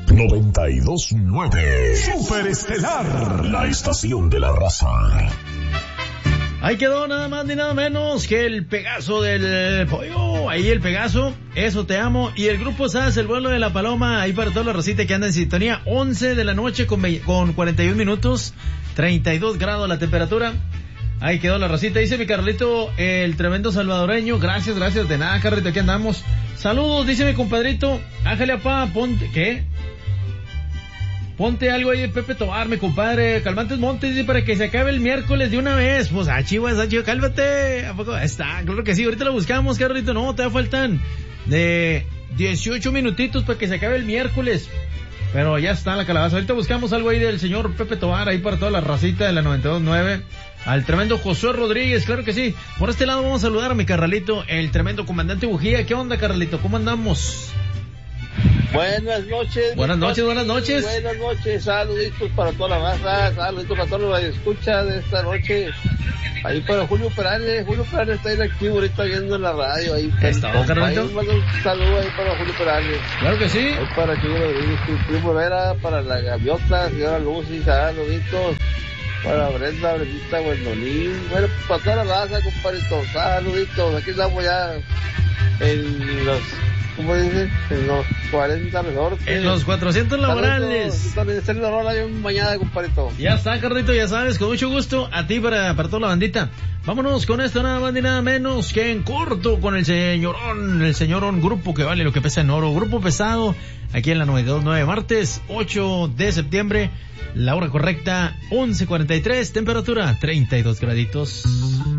92.9 Superestelar, la estación de la raza. Ahí quedó nada más ni nada menos que el Pegaso del pollo. Ahí el Pegaso, eso te amo. Y el grupo SAS, el vuelo de la paloma. Ahí para toda la racita que anda en sintonía. 11 de la noche con 41 minutos. 32 grados la temperatura. Ahí quedó la racita. Dice mi Carlito, el tremendo salvadoreño. Gracias. De nada, Carlito, aquí andamos. Saludos, dice mi compadrito. Ángale, apá, ponte, ¿qué? Ponte algo ahí de Pepe Tobar, mi compadre. Calmantes Montes, dice, para que se acabe el miércoles de una vez. Pues, chivo, cálmate. ¿A poco? Está, claro que sí. Ahorita lo buscamos, Carlito. No, te faltan de 18 minutitos para que se acabe el miércoles. Pero ya está la calabaza. Ahorita buscamos algo ahí del señor Pepe Tobar, ahí para toda la racita de la 92.9. Al tremendo Josué Rodríguez, claro que sí. Por este lado vamos a saludar a mi carnalito, el tremendo comandante Bujía. ¿Qué onda, carnalito? ¿Cómo andamos? Buenas noches. Buenas noches. Buenas noches, saluditos para toda la raza, saluditos para todos los que escuchan de esta noche. Ahí para Julio Perales está ahí activo ahorita viendo en la radio. Ahí está, carnalito. Un saludo ahí para Julio Perales. Claro que sí. Ahí para Chico Rodríguez, Primo Vera, para la Gaviota, señora Lucy, saluditos. Para Brendita, Gwendolyn, bueno, para toda la raza, compadrito, saluditos. Aquí estamos ya en los, ¿cómo dicen? En los 40 resortes. En los 400 laborales. Mañana, compadrito. Ya está, Carlito, ya sabes, con mucho gusto. A ti para toda la bandita. Vámonos con esto, nada más ni nada menos que en corto con el señorón grupo que vale lo que pesa en oro. Grupo pesado, aquí en la 92.9, martes 8 de septiembre. La hora correcta, 11:43, temperatura 32 graditos.